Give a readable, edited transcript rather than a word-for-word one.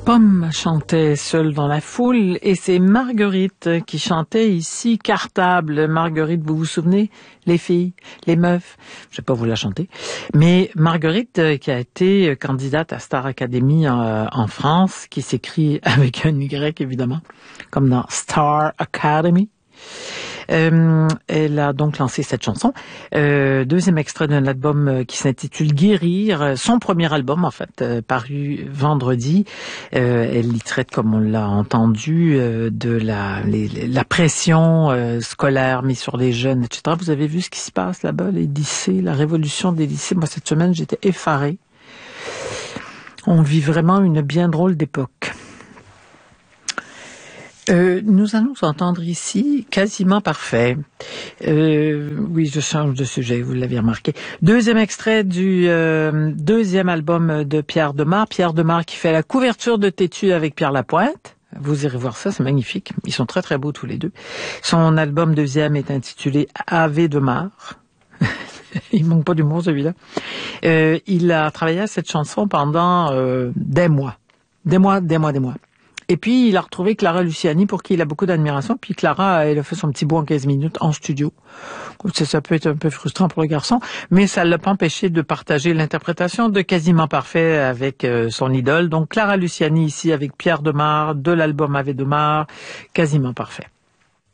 Pomme chantait seule dans la foule et c'est Marguerite qui chantait ici Cartable. Marguerite, vous vous souvenez? Les filles, les meufs, je vais pas vous la chanter. Mais Marguerite qui a été candidate à Star Academy en France, qui s'écrit avec un Y évidemment, comme dans Star Academy. Elle a donc lancé cette chanson. Deuxième extrait d'un album qui s'intitule Guérir, son premier album en fait, paru vendredi. Elle y traite, comme on l'a entendu, de la pression scolaire mise sur les jeunes, etc. Vous avez vu ce qui se passe là-bas, les lycées, la révolution des lycées. Moi, cette semaine, j'étais effarée. On vit vraiment une bien drôle d'époque. Nous allons entendre ici Quasiment Parfait. Oui, je change de sujet, vous l'avez remarqué. Deuxième extrait du deuxième album de Pierre Demar. Pierre Demar qui fait la couverture de Têtu avec Pierre Lapointe. Vous irez voir ça, c'est magnifique. Ils sont très très beaux tous les deux. Son album deuxième est intitulé Ave Demar. Il manque pas d'humour celui-là. Il a travaillé à cette chanson pendant des mois. Et puis, il a retrouvé Clara Luciani, pour qui il a beaucoup d'admiration. Puis Clara, elle a fait son petit bout en 15 minutes en studio. Ça peut être un peu frustrant pour le garçon, mais ça ne l'a pas empêché de partager l'interprétation de Quasiment Parfait avec son idole. Donc, Clara Luciani ici avec Pierre Demar, de l'album Ave Demar, Quasiment Parfait.